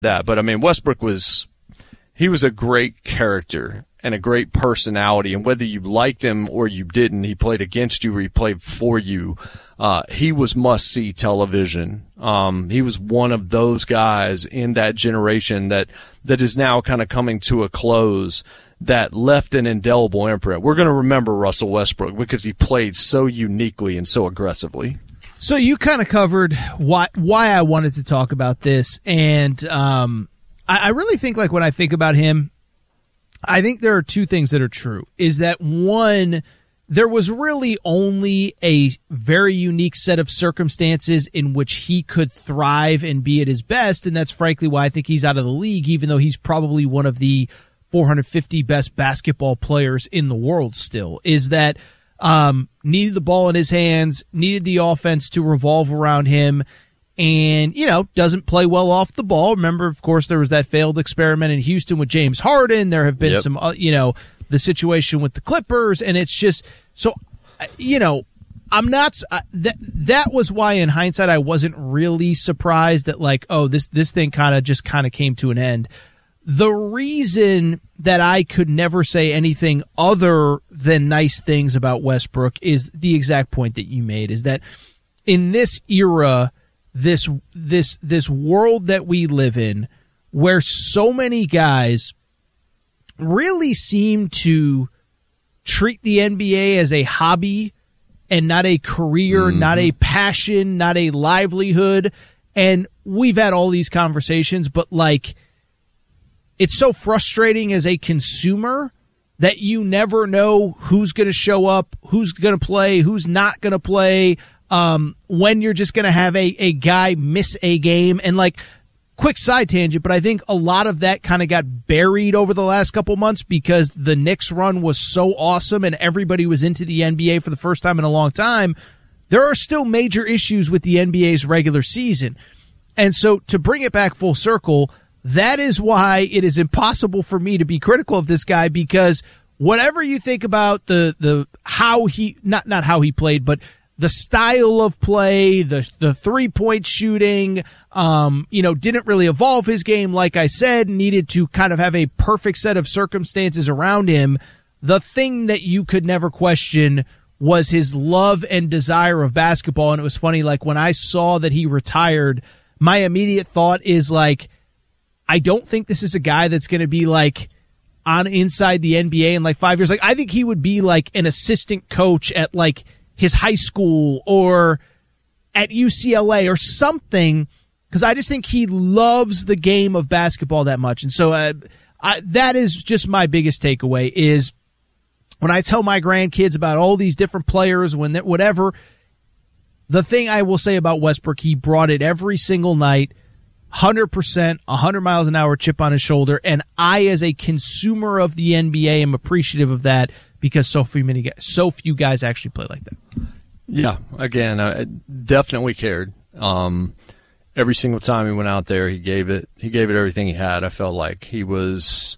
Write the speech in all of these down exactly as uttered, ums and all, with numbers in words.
that. But I mean, Westbrook was he was a great character and a great personality, and whether you liked him or you didn't, he played against you or he played for you. Uh, he was must-see television. Um, he was one of those guys in that generation that that is now kind of coming to a close that left an indelible imprint. We're going to remember Russell Westbrook because he played so uniquely and so aggressively. So you kind of covered why why I wanted to talk about this, and um, I, I really think, like, when I think about him, I think there are two things that are true. Is that, one, there was really only a very unique set of circumstances in which he could thrive and be at his best, and that's frankly why I think he's out of the league, even though he's probably one of the four hundred fifty best basketball players in the world still, is that um, needed the ball in his hands, needed the offense to revolve around him, and, you know, doesn't play well off the ball. Remember, of course, there was that failed experiment in Houston with James Harden. There have been yep. some, uh, you know, the situation with the Clippers, and it's just so, you know, I'm not uh, that. That was why, in hindsight, I wasn't really surprised that, like, oh, this this thing kind of just kind of came to an end. The reason that I could never say anything other than nice things about Westbrook is the exact point that you made, is that in this era, this this this world that we live in, where so many guys really seem to treat the N B A as a hobby and not a career, mm-hmm. not a passion, not a livelihood. And we've had all these conversations, but, like, it's so frustrating as a consumer that you never know who's going to show up, who's going to play, who's not going to play, um, when you're just going to have a, a guy miss a game. And, like, quick side tangent, but I think a lot of that kind of got buried over the last couple months because the Knicks run was so awesome and everybody was into the N B A for the first time in a long time. There are still major issues with the N B A's regular season. And so to bring it back full circle, that is why it is impossible for me to be critical of this guy, because whatever you think about the, the, how he, not, not how he played, but the style of play, the the three-point shooting, um, you know, didn't really evolve his game. Like I said, needed to kind of have a perfect set of circumstances around him. The thing that you could never question was his love and desire of basketball. And it was funny, like, when I saw that he retired, my immediate thought is, like, I don't think this is a guy that's going to be, like, on inside the N B A in, like, five years. Like, I think he would be, like, an assistant coach at, like, his high school or at U C L A or something, because I just think he loves the game of basketball that much. And so uh, I, that is just my biggest takeaway, is when I tell my grandkids about all these different players, when that, whatever, the thing I will say about Westbrook, he brought it every single night, one hundred percent, one hundred miles an hour chip on his shoulder. And I, as a consumer of the N B A, am appreciative of that, because so few many guys, so few guys actually play like that. Yeah, again, I definitely cared. Um, every single time he went out there, he gave it. He gave it everything he had. I felt like he was,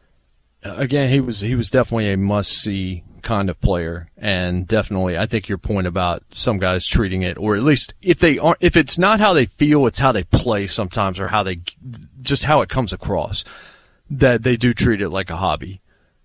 again, he was he was definitely a must-see kind of player, and definitely, I think your point about some guys treating it, or at least if they aren't, if it's not how they feel, it's how they play sometimes, or how they, just how it comes across, that they do treat it like a hobby.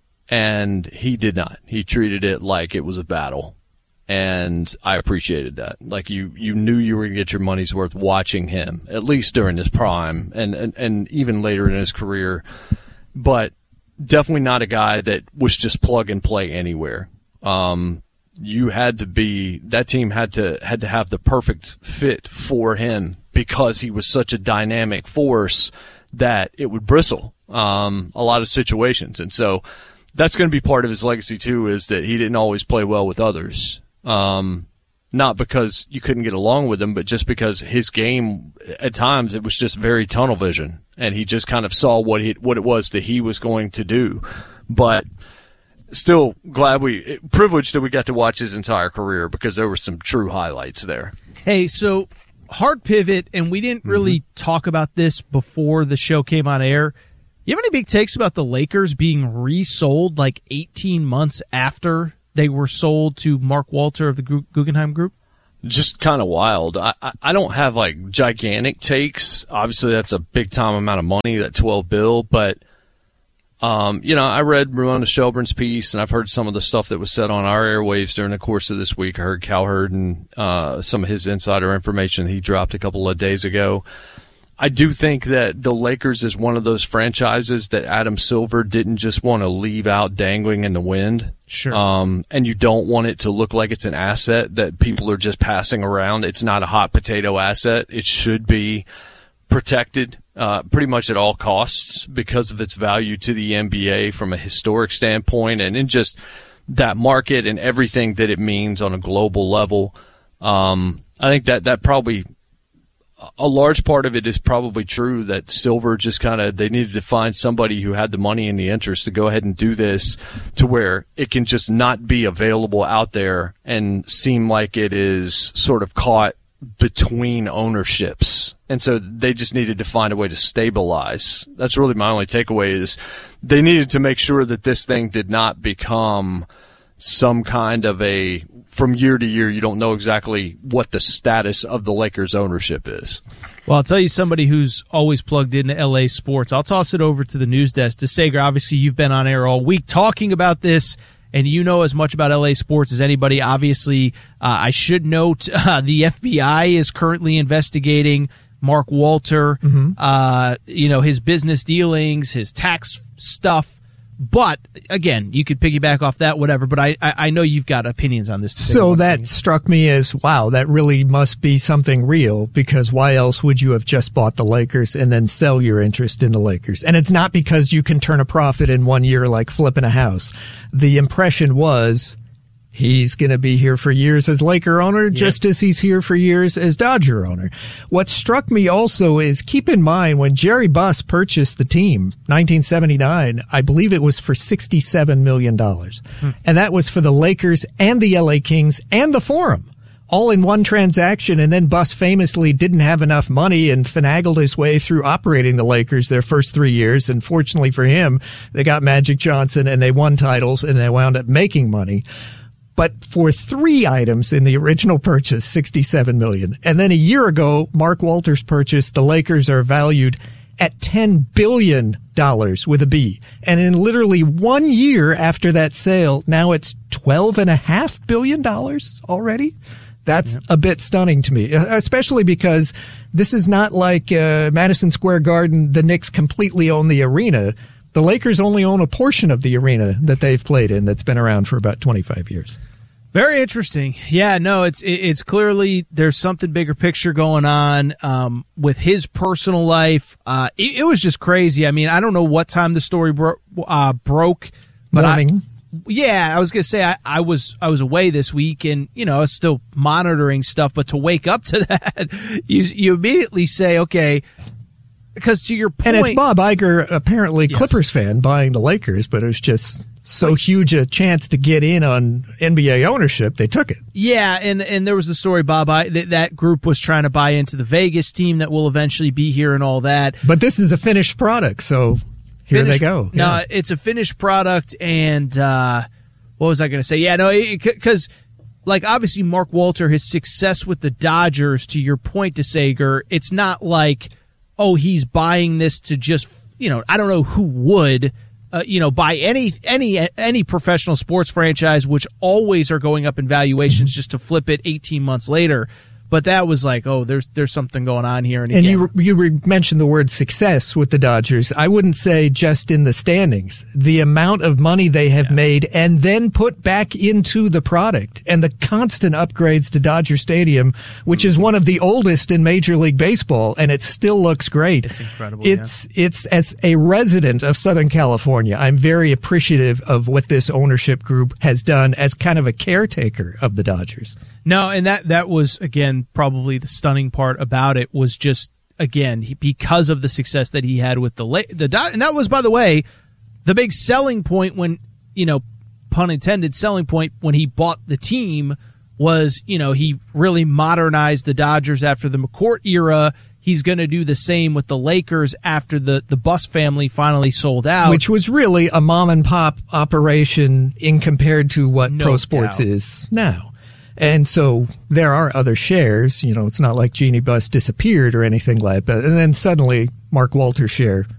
And he did not. He treated it like it was a battle. And I appreciated that. Like, you, you knew you were going to get your money's worth watching him, at least during his prime and, and, and even later in his career. But definitely not a guy that was just plug and play anywhere. Um, you had to be, that team had to, had to have the perfect fit for him, because he was such a dynamic force that it would bristle, um, a lot of situations. And so, that's going to be part of his legacy, too, is that he didn't always play well with others. Um, not because you couldn't get along with him, but just because his game, at times, it was just very tunnel vision. And he just kind of saw what he, what it was that he was going to do. But still glad we, privileged that we got to watch his entire career, because there were some true highlights there. Hey, so hard pivot, and we didn't really mm-hmm. talk about this before the show came on air. You have any big takes about the Lakers being resold like eighteen months after they were sold to Mark Walter of the Guggenheim Group? just kind of wild. I, I, I don't have like gigantic takes. Obviously, that's a big time amount of money, that twelve bill. But um, you know, I read Ramona Shelburne's piece, and I've heard some of the stuff that was said on our airwaves during the course of this week. I heard Cowherd and uh, some of his insider information he dropped a couple of days ago. I do think that the Lakers is one of those franchises that Adam Silver didn't just want to leave out dangling in the wind. Sure. Um, and you don't want it to look like it's an asset that people are just passing around. It's not a hot potato asset. It should be protected uh, pretty much at all costs because of its value to the N B A from a historic standpoint and in just that market and everything that it means on a global level. Um, I think that that probably a large part of it is probably true that Silver just kind of, they needed to find somebody who had the money and the interest to go ahead and do this to where it can just not be available out there and seem like it is sort of caught between ownerships. And so they just needed to find a way to stabilize. That's really my only takeaway is they needed to make sure that this thing did not become some kind of a, from year to year, you don't know exactly what the status of the Lakers ownership is. Well, I'll tell you somebody who's always plugged into L A sports. I'll toss it over to the news desk. To Sager, obviously you've been on air all week talking about this, and you know as much about L A sports as anybody. Obviously, uh, I should note uh, the F B I is currently investigating Mark Walter, mm-hmm. uh, you know, his business dealings, his tax stuff. But, again, you could piggyback off that, whatever, but I I, I know you've got opinions on this. So that opinion. Struck me as, wow, that really must be something real, because why else would you have just bought the Lakers and then sell your interest in the Lakers? And it's not because you can turn a profit in one year like flipping a house. The impression was he's going to be here for years as Laker owner, yeah. just as he's here for years as Dodger owner. What struck me also is, keep in mind, when Jerry Buss purchased the team, nineteen seventy-nine, I believe it was for sixty-seven million dollars. Hmm. And that was for the Lakers and the L A Kings and the Forum, all in one transaction. And then Buss famously didn't have enough money and finagled his way through operating the Lakers their first three years. And fortunately for him, they got Magic Johnson and they won titles and they wound up making money. But for three items in the original purchase, sixty-seven million dollars. And then a year ago, Mark Walters purchased, the Lakers are valued at ten billion dollars with a B. And in literally one year after that sale, now it's twelve point five billion dollars already. That's yep. a bit stunning to me, especially because this is not like uh, Madison Square Garden. The Knicks completely own the arena. The Lakers only own a portion of the arena that they've played in that's been around for about twenty-five years. Very interesting. Yeah, no, it's it's clearly there's something bigger picture going on um, with his personal life. Uh, it, it was just crazy. I mean, I don't know what time the story bro- uh, broke, but Morning. I, yeah, I was gonna say I, I was I was away this week, and you know I was still monitoring stuff. But to wake up to that, you you immediately say, okay. Because to your point, and it's Bob Iger, apparently yes. Clippers fan, buying the Lakers, but it was just so huge a chance to get in on N B A ownership, they took it. Yeah, and and there was the story, Bob, I, that, that group was trying to buy into the Vegas team that will eventually be here and all that. But this is a finished product, so here finished, they go. No, yeah. It's a finished product, and uh, what was I going to say? Yeah, no, because like obviously Mark Walter, his success with the Dodgers, to your point, DeSager, it's not like, oh, he's buying this to just, you know, I don't know who would, uh, you know, buy any any any professional sports franchise, which always are going up in valuations, just to flip it eighteen months later. But that was like, oh, there's there's something going on here. And, and again, you you re- mentioned the word success with the Dodgers. I wouldn't say just in the standings. The amount of money they have yeah. made and then put back into the product, and the constant upgrades to Dodger Stadium, which is one of the oldest in Major League Baseball, and it still looks great. It's incredible. It's yeah. it's as a resident of Southern California, I'm very appreciative of what this ownership group has done as kind of a caretaker of the Dodgers. No, and that, that was, again, probably the stunning part about it was just, again, he, because of the success that he had with the the and that was, by the way, the big selling point when, you know, pun intended, selling point when he bought the team was, you know, he really modernized the Dodgers after the McCourt era. He's going to do the same with the Lakers after the, the Buss family finally sold out. Which was really a mom and pop operation in compared to what no pro sports doubt. is now. And so there are other shares. You know, it's not like Jeannie Buss disappeared or anything like that. And then suddenly Mark Walter's share